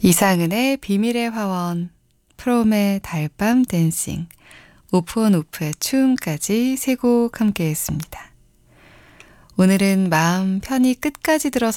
이상은의 비밀의 화원, 프롬의 달밤 댄싱, 오프온오프의 춤까지 세 곡 함께 했습니다. 오늘은 마음 편히 끝까지 들어서